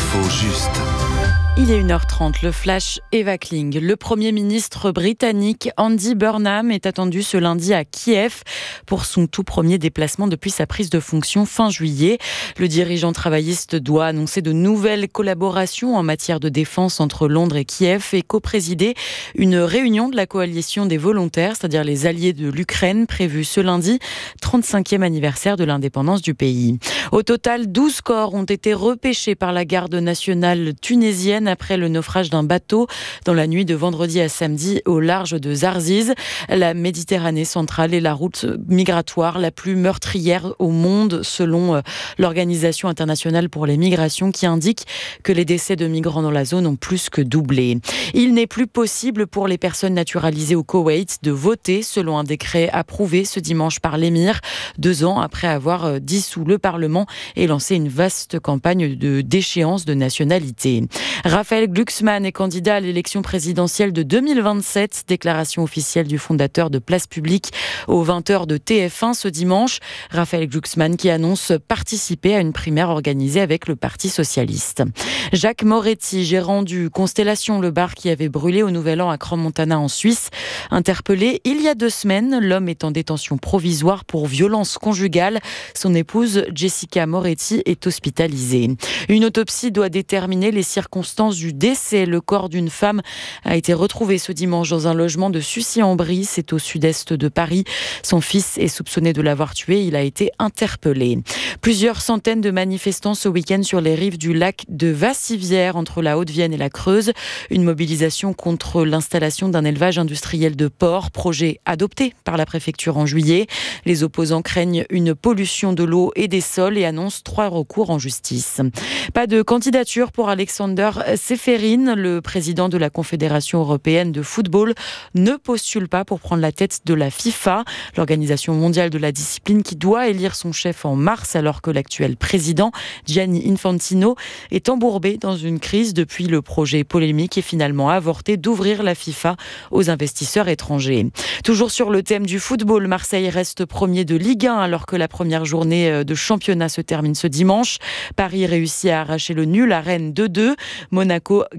L'info juste. Il est 1h30, le flash Eva Kling. Le Premier ministre britannique Andy Burnham est attendu ce lundi à Kiev pour son tout premier déplacement depuis sa prise de fonction fin juillet. Le dirigeant travailliste doit annoncer de nouvelles collaborations en matière de défense entre Londres et Kiev et coprésider une réunion de la coalition des volontaires, c'est-à-dire les alliés de l'Ukraine, prévue ce lundi, 35e anniversaire de l'indépendance du pays. Au total, 12 corps ont été repêchés par la garde nationale tunisienne après le naufrage d'un bateau dans la nuit de vendredi à samedi au large de Zarziz. La Méditerranée centrale est la route migratoire la plus meurtrière au monde selon l'Organisation internationale pour les migrations qui indique que les décès de migrants dans la zone ont plus que doublé. Il n'est plus possible pour les personnes naturalisées au Koweït de voter selon un décret approuvé ce dimanche par l'émir, 2 ans après avoir dissous le Parlement et lancé une vaste campagne de déchéance de nationalité. Raphaël Glucksmann est candidat à l'élection présidentielle de 2027, déclaration officielle du fondateur de Place Publique aux 20h de TF1 ce dimanche. Raphaël Glucksmann qui annonce participer à une primaire organisée avec le Parti socialiste. Jacques Moretti, gérant du Constellation, le bar qui avait brûlé au Nouvel An à Crans-Montana en Suisse, interpellé il y a 2 semaines. L'homme est en détention provisoire pour violence conjugale. Son épouse Jessica Moretti est hospitalisée. Une autopsie doit déterminer les circonstances du décès. Le corps d'une femme a été retrouvé ce dimanche dans un logement de Sucy-en-Brie, c'est au sud-est de Paris. Son fils est soupçonné de l'avoir tué, il a été interpellé. Plusieurs centaines de manifestants ce week-end sur les rives du lac de Vassivière entre la Haute-Vienne et la Creuse. Une mobilisation contre l'installation d'un élevage industriel de porcs, projet adopté par la préfecture en juillet. Les opposants craignent une pollution de l'eau et des sols et annoncent 3 recours en justice. Pas de candidature pour Alexander Seferin, le président de la Confédération européenne de football, ne postule pas pour prendre la tête de la FIFA, l'organisation mondiale de la discipline qui doit élire son chef en mars alors que l'actuel président, Gianni Infantino, est embourbé dans une crise depuis le projet polémique et finalement avorté d'ouvrir la FIFA aux investisseurs étrangers. Toujours sur le thème du football, Marseille reste premier de Ligue 1 alors que la première journée de championnat se termine ce dimanche. Paris réussit à arracher le nul à Rennes 2-2. Monaco